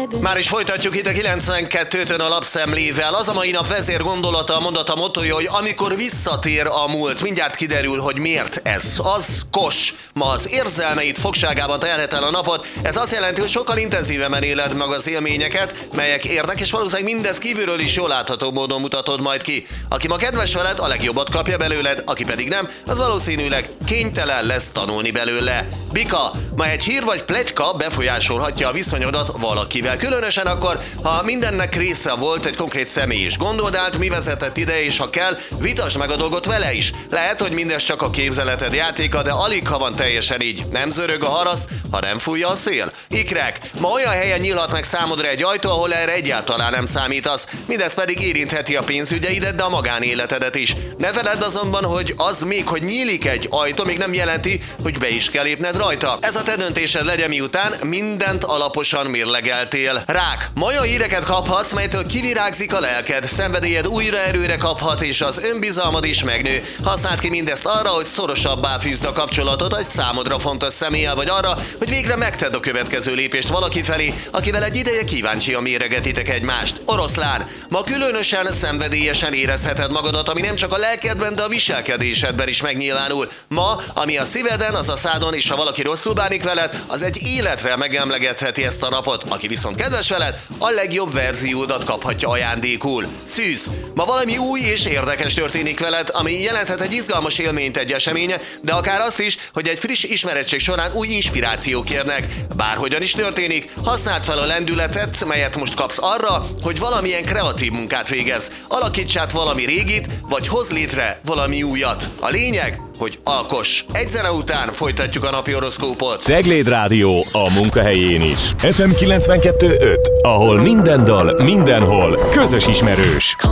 Már is folytatjuk itt a 92-tön a lapszemlével. Az a mai nap vezér gondolata, a mondata, mottoja, hogy amikor visszatér a múlt, mindjárt kiderül, hogy miért ez. Az Kos. Ma az érzelmeid fogságában telhet el a napot. Ez azt jelenti, hogy sokkal intenzívebben éled meg az élményeket, melyek érnek, és valószínűleg mindez kívülről is jól látható módon mutatod majd ki. Aki ma kedves veled, a legjobbat kapja belőled, aki pedig nem, az valószínűleg kénytelen lesz tanulni belőle. Bika, ma egy hír vagy pletyka befolyásolhatja a viszonyodat valakivel. Különösen akkor, ha mindennek része volt egy konkrét személy is. Gondold át, mi vezetett ide, és ha kell, vitasd meg a dolgot vele is. Lehet, hogy mindez csak a képzeleted játéka, de alig ha van teljesen így. Nem zörög a haraszt, ha nem fújja a szél. Ikrek, ma olyan helyen nyílhat meg számodra egy ajtó, ahol erre egyáltalán nem számítasz. Mindez pedig érintheti a pénzügyeidet, de a magánéletedet is. Ne feledd azonban, hogy az még, hogy nyílik egy ajtó, még nem jelenti, hogy be is kell lépned rajta. Ez a te döntésed legyen, miután mindent alaposan mérlegeltél. Rák, ma olyan híreket kaphatsz, melytől kivirágzik a lelked, szenvedélyed újra erőre kaphat, és az önbizalmad is megnő. Használd ki mindezt arra, hogy szorosabbá fűzd a kapcsolatot egy számodra fontos személlyel, vagy arra, hogy végre megtedd a következő lépést valaki felé, akivel egy ideje kíváncsian méregetitek egymást. Oroszlán, ma különösen szenvedélyesen érezheted magadat, ami nem csak a lelkedben, de a viselkedésedben is megnyilvánul. Ma, ami a szíveden, az a szádon, és ha valaki rosszul bánik veled, az egy életre megemlegetheti ezt a napot. Aki viszont kedves veled, a legjobb verziódat kaphatja ajándékul. Szűz, ma valami új és érdekes történik veled, ami jelenthet egy izgalmas élményt egy eseménye, de akár azt is, hogy egy friss ismerettség során új inspirációk érnek. Bárhogyan is történik, használd fel a lendületet, melyet most kapsz arra, hogy valamilyen kreatív munkát végez. Alakíts át valami régit, vagy hoz létre valami újat. A lényeg, hogy alkoss. Egy zene után folytatjuk a napi horoszkópot. Cegléd Rádió a munkahelyén is. FM 92.5, ahol minden dal, mindenhol közös ismerős.